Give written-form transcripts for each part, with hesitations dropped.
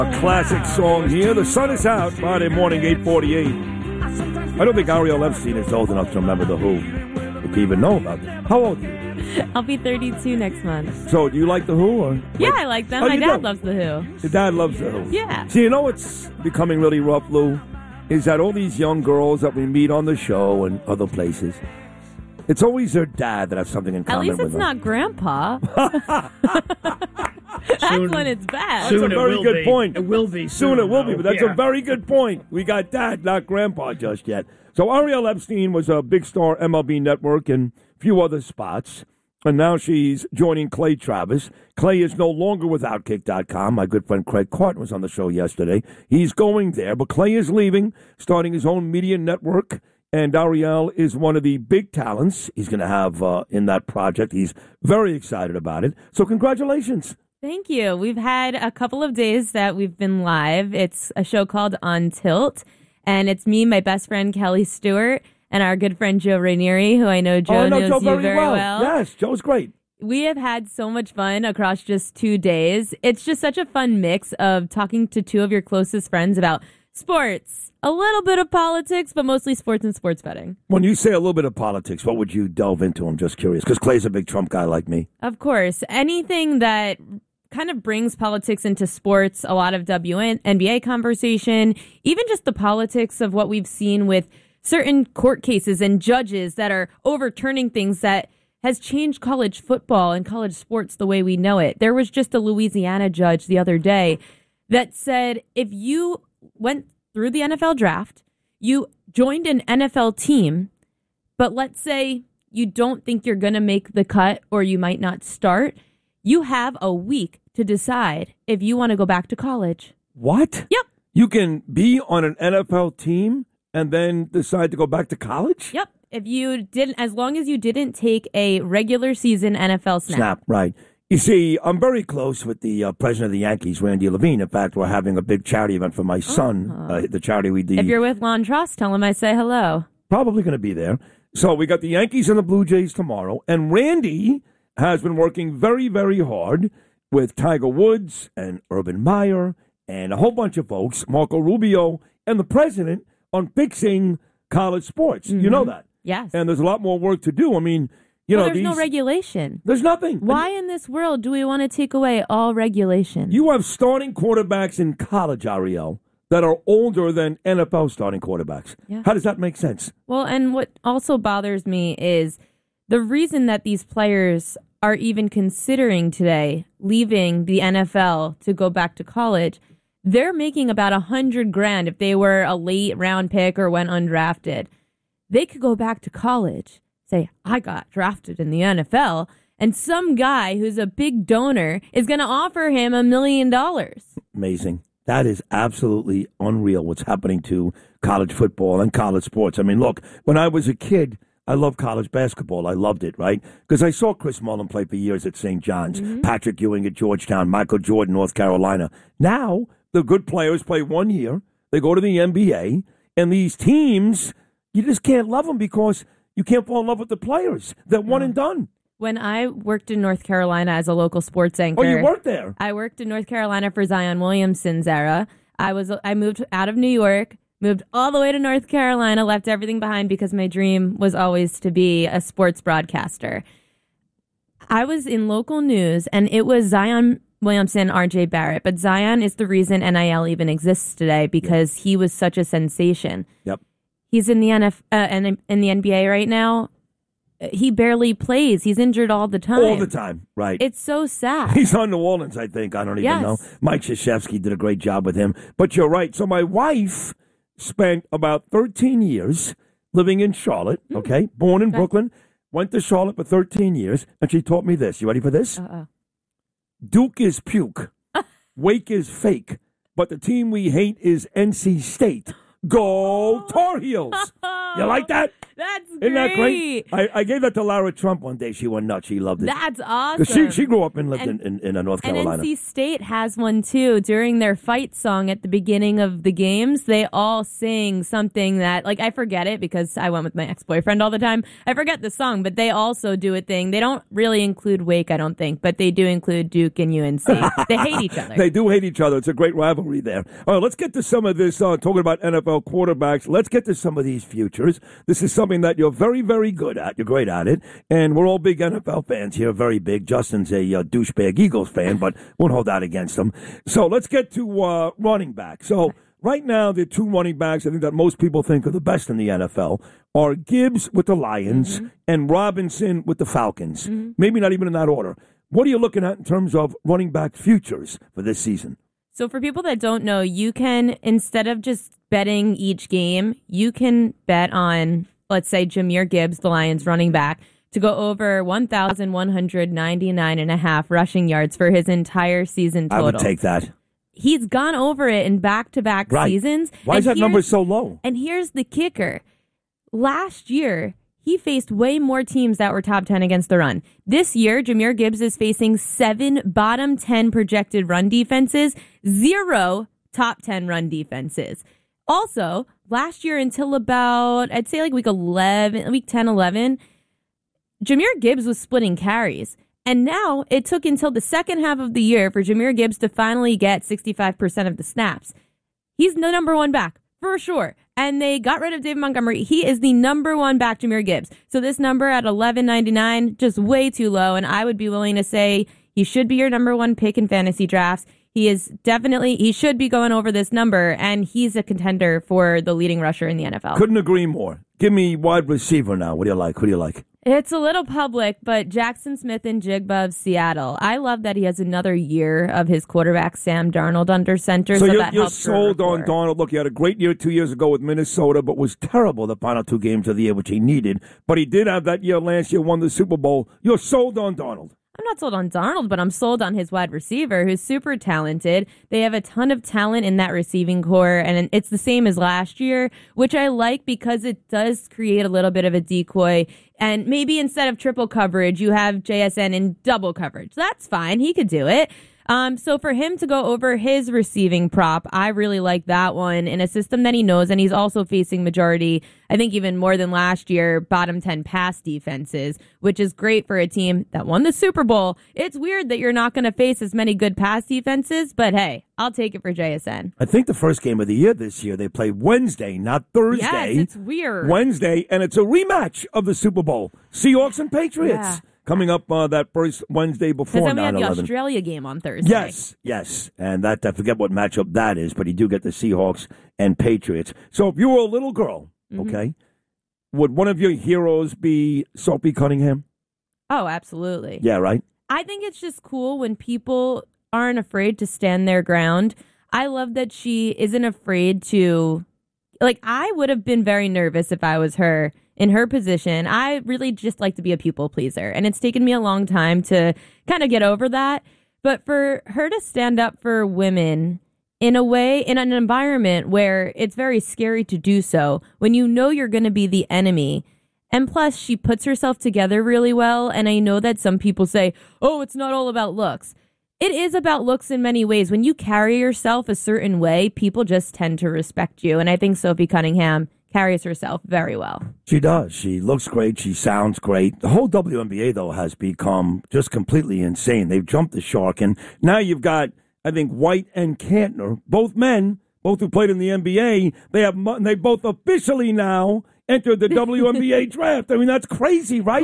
A classic song here. The sun is out. Friday morning, 8:48. I don't think Ariel Epstein is old enough to remember The Who. To even know about it. How old are you? I'll be 32 next month. So, do you like The Who? Or yeah, I like them. My dad loves The Who. Your dad loves The Who? Yeah. See, you know what's becoming really rough, Lou? Is that all these young girls that we meet on the show and other places, it's always their dad that has something in common with them. At least it's not Grandpa. That's when it's bad. That's a very good point. It will be. Soon it will be, but that's a very good point. We got dad, not Grandpa just yet. So Ariel Epstein was a big star MLB Network and a few other spots. And now she's joining Clay Travis. Clay is no longer with Outkick.com. My good friend Craig Carton was on the show yesterday. He's going there, but Clay is leaving, starting his own media network. And Ariel is one of the big talents he's going to have in that project. He's very excited about it. So congratulations. Thank you. We've had a couple of days that we've been live. It's a show called On Tilt, and it's me, my best friend Kelly Stewart, and our good friend Joe Ranieri, who I know Joe knows Joe you very well. Yes, Joe's great. We have had so much fun across just 2 days. It's just such a fun mix of talking to two of your closest friends about sports, a little bit of politics, but mostly sports and sports betting. When you say a little bit of politics, what would you delve into? I'm just curious, because Clay's a big Trump guy like me. Of course. Anything that kind of brings politics into sports, a lot of WNBA conversation, even just the politics of what we've seen with certain court cases and judges that are overturning things that has changed college football and college sports the way we know it. There was just a Louisiana judge the other day that said if you went through the NFL draft, you joined an NFL team, but let's say you don't think you're going to make the cut or you might not start, you have a week to decide if you want to go back to college. What? Yep. You can be on an NFL team and then decide to go back to college? Yep. If you didn't, as long as you didn't take a regular season NFL snap. Right. You see, I'm very close with the president of the Yankees, Randy Levine. In fact, we're having a big charity event for my son, the charity we do. If you're with Lon Trost, tell him I say hello. Probably going to be there. So we got the Yankees and the Blue Jays tomorrow. And Randy has been working very, very hard with Tiger Woods and Urban Meyer and a whole bunch of folks, Marco Rubio, and the president on fixing college sports. Mm-hmm. You know that. Yes. And there's a lot more work to do. I mean, you know, there's no regulation. There's nothing. Why in this world do we want to take away all regulation? You have starting quarterbacks in college, Ariel, that are older than NFL starting quarterbacks. Yeah. How does that make sense? Well, and what also bothers me is the reason that these players are even considering today leaving the NFL to go back to college. They're making about $100,000 if they were a late round pick or went undrafted. They could go back to college, say, I got drafted in the NFL, and some guy who's a big donor is going to offer him $1 million. Amazing. That is absolutely unreal what's happening to college football and college sports. I mean, look, when I was a kid, I loved college basketball. I loved it, right? Because I saw Chris Mullin play for years at St. John's, Patrick Ewing at Georgetown, Michael Jordan, North Carolina. Now, the good players play 1 year, they go to the NBA, and these teams, you just can't love them because you can't fall in love with the players. They're one and done. When I worked in North Carolina as a local sports anchor. Oh, you worked there? I worked in North Carolina for Zion Williamson's era. I moved out of New York, moved all the way to North Carolina, left everything behind because my dream was always to be a sports broadcaster. I was in local news, and it was Zion Williamson, R.J. Barrett. But Zion is the reason NIL even exists today because he was such a sensation. Yep. He's in the in the NBA right now. He barely plays. He's injured all the time. All the time, right. It's so sad. He's on New Orleans, I think. I don't even know. Mike Krzyzewski did a great job with him. But you're right. So my wife spent about 13 years living in Charlotte, okay? Born in Brooklyn. Went to Charlotte for 13 years. And she taught me this. You ready for this? Duke is puke. Wake is fake. But the team we hate is NC State. Go Tar Heels. You like that? That's great. Isn't that great? I gave that to Lara Trump one day. She went nuts. She loved it. That's awesome. She grew up and lived in North Carolina. And NC State has one too. During their fight song at the beginning of the games, they all sing something that, like, I forget it because I went with my ex-boyfriend all the time. I forget the song, but they also do a thing. They don't really include Wake, I don't think, but they do include Duke and UNC. They hate each other. They do hate each other. It's a great rivalry there. All right, let's get to some of this, talking about NFL quarterbacks. Let's get to some of these futures. This is something that you're very, very good at. You're great at it. And we're all big NFL fans here, very big. Justin's a douchebag Eagles fan, but won't hold that against him. So let's get to running back. So right now, the two running backs I think that most people think are the best in the NFL are Gibbs with the Lions and Robinson with the Falcons. Maybe not even in that order. What are you looking at in terms of running back futures for this season? So for people that don't know, you can, instead of just betting each game, you can bet on, let's say, Jahmyr Gibbs, the Lions running back, to go over 1,199.5 rushing yards for his entire season total. I would take that. He's gone over it in back-to-back seasons. Why is that number so low? And here's the kicker. Last year, he faced way more teams that were top 10 against the run. This year, Jahmyr Gibbs is facing 7 bottom 10 projected run defenses, 0 top 10 run defenses. Also, last year until about, I'd say like week 10, 11, Jahmyr Gibbs was splitting carries. And now it took until the second half of the year for Jahmyr Gibbs to finally get 65% of the snaps. He's the number one back, for sure. And they got rid of David Montgomery. He is the number one back, Jahmyr Gibbs. So this number at $11.99, just way too low. And I would be willing to say he should be your number one pick in fantasy drafts. He should be going over this number, and he's a contender for the leading rusher in the NFL. Couldn't agree more. Give me wide receiver now. What do you like? Who do you like? It's a little public, but Jackson Smith and Jigba of Seattle. I love that he has another year of his quarterback, Sam Darnold, under center. So you're sold on Darnold. Look, he had a great year 2 years ago with Minnesota, but was terrible the final 2 games of the year, which he needed. But he did have that year last year, won the Super Bowl. You're sold on Darnold. I'm not sold on Darnold, but I'm sold on his wide receiver, who's super talented. They have a ton of talent in that receiving core, and it's the same as last year, which I like because it does create a little bit of a decoy. And maybe instead of triple coverage, you have JSN in double coverage. That's fine. He could do it. So for him to go over his receiving prop, I really like that one in a system that he knows, and he's also facing majority, I think even more than last year, bottom 10 pass defenses, which is great for a team that won the Super Bowl. It's weird that you're not going to face as many good pass defenses, but hey, I'll take it for JSN. I think the first game of the year this year, they played Wednesday, not Thursday. Yes, it's weird. Wednesday, and it's a rematch of the Super Bowl. Seahawks and Patriots. Yeah. Coming up that first Wednesday before 9/11. Because then we have the Australia game on Thursday. Yes. And that I forget what matchup that is, but you do get the Seahawks and Patriots. So if you were a little girl, okay, would one of your heroes be Sophie Cunningham? Oh, absolutely. Yeah, right? I think it's just cool when people aren't afraid to stand their ground. I love that she isn't afraid to, like, I would have been very nervous if I was her. In her position, I really just like to be a people pleaser. And it's taken me a long time to kind of get over that. But for her to stand up for women in a way, in an environment where it's very scary to do so, when you know you're going to be the enemy. And plus, she puts herself together really well. And I know that some people say, oh, it's not all about looks. It is about looks in many ways. When you carry yourself a certain way, people just tend to respect you. And I think Sophie Cunningham carries herself very well. She does. She looks great. She sounds great. The whole WNBA, though, has become just completely insane. They've jumped the shark. And now you've got, I think, White and Kantner, both men, both who played in the NBA. They both officially now entered the WNBA draft. I mean, that's crazy, right?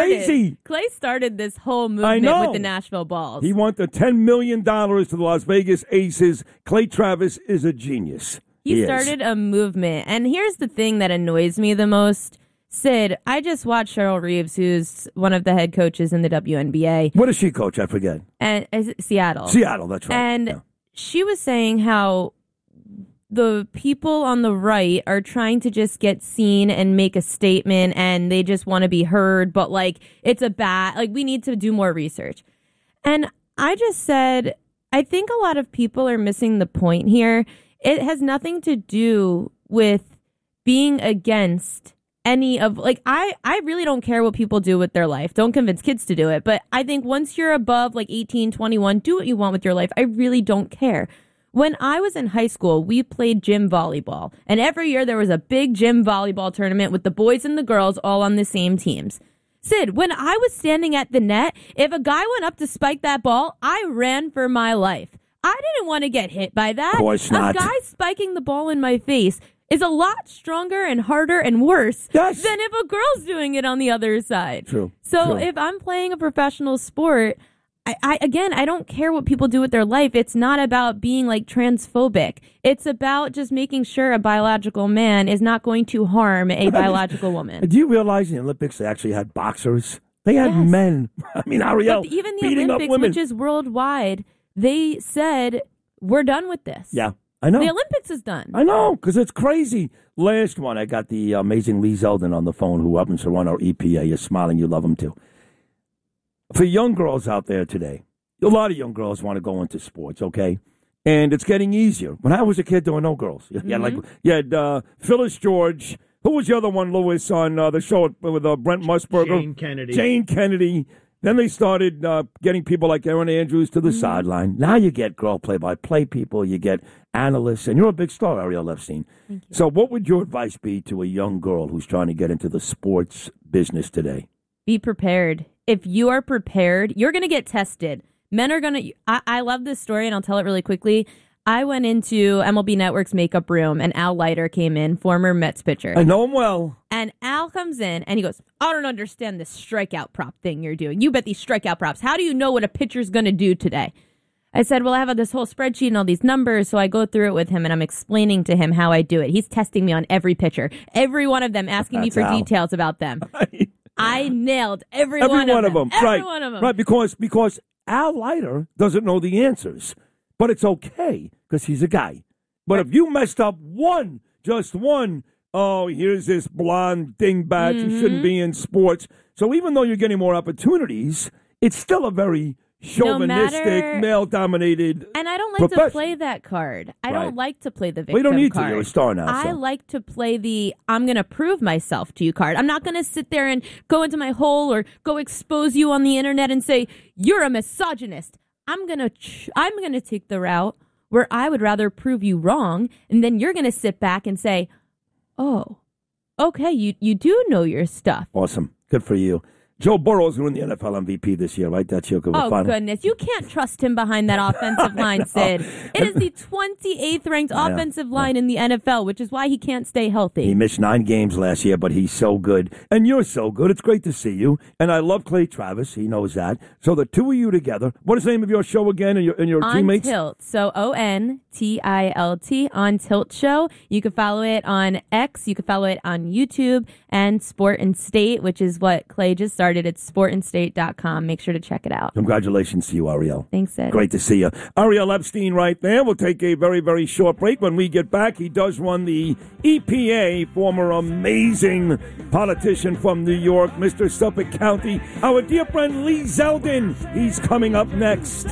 Clay started this whole movement with the Nashville Balls. He won the $10 million to the Las Vegas Aces. Clay Travis is a genius. He started a movement. And here's the thing that annoys me the most. Sid, I just watched Cheryl Reeves, who's one of the head coaches in the WNBA. What does she coach? I forget. And Seattle. Seattle, that's right. And she was saying how the people on the right are trying to just get seen and make a statement, and they just want to be heard. But, like, we need to do more research. And I just said, I think a lot of people are missing the point here. It has nothing to do with being against any of, like, I really don't care what people do with their life. Don't convince kids to do it. But I think once you're above like 18, 21, do what you want with your life. I really don't care. When I was in high school, we played gym volleyball. And every year there was a big gym volleyball tournament with the boys and the girls all on the same teams. Sid, when I was standing at the net, if a guy went up to spike that ball, I ran for my life. I didn't want to get hit by that. Of course not. A guy spiking the ball in my face is a lot stronger and harder and worse than if a girl's doing it on the other side. True. So if I'm playing a professional sport, I don't care what people do with their life. It's not about being like transphobic. It's about just making sure a biological man is not going to harm a biological woman. Do you realize in the Olympics they actually had boxers? They had men. I mean, Ariel, but even the beating Olympics, up women. which is worldwide, they said, we're done with this. Yeah, I know. The Olympics is done. I know, because it's crazy. Last one, I got the amazing Lee Zeldin on the phone, who happens to run our EPA. You're smiling. You love him, too. For young girls out there today, a lot of young girls want to go into sports, okay? And it's getting easier. When I was a kid, there were no girls. You had Phyllis George. Who was the other one, Lewis, on the show with Brent Musburger? Jane Kennedy. Then they started getting people like Erin Andrews to the sideline. Now you get girl play-by-play people. You get analysts. And you're a big star, Ariel Epstein. Thank you. So what would your advice be to a young girl who's trying to get into the sports business today? Be prepared. If you are prepared, you're going to get tested. Men are going to... I love this story, and I'll tell it really quickly. I went into MLB Network's makeup room, and Al Leiter came in, former Mets pitcher. I know him well. And Al comes in, and he goes, I don't understand this strikeout prop thing you're doing. You bet these strikeout props. How do you know what a pitcher's going to do today? I said, well, I have this whole spreadsheet and all these numbers, so I go through it with him, and I'm explaining to him how I do it. He's testing me on every pitcher, every one of them, asking me for details about them. I nailed every one of them. Every one of them. Right, because Al Leiter doesn't know the answers. But it's okay, because he's a guy. But if you messed up just one, oh, here's this blonde dingbat, you shouldn't be in sports. So even though you're getting more opportunities, it's still a very chauvinistic, male-dominated And I don't like to play that card. I don't like to play the victim card. We don't need to. You're a star now. I like to play the I'm going to prove myself to you card. I'm not going to sit there and go into my hole or go expose you on the internet and say, you're a misogynist. I'm gonna take the route where I would rather prove you wrong, and then you're gonna sit back and say, "Oh, okay, you do know your stuff." Awesome, good for you. Joe Burrow's going to win the NFL MVP this year, right? That's your final. Goodness, you can't trust him behind that offensive line, Sid. It is the 28th ranked offensive line in the NFL, which is why he can't stay healthy. He missed 9 games last year, but he's so good. And you're so good. It's great to see you. And I love Clay Travis. He knows that. So the two of you together. What is the name of your show again and your teammates? On Tilt. So ONTILT, On Tilt Show. You can follow it on X. You can follow it on YouTube and Sport and State, which is what Clay just started. It's sportandstate.com. Make sure to check it out. Congratulations to you, Ariel. Thanks, Ed. Great to see you. Ariel Epstein right there. We'll take a very, very short break. When we get back, he does run the EPA, former amazing politician from New York, Mr. Suffolk County. Our dear friend Lee Zeldin. He's coming up next.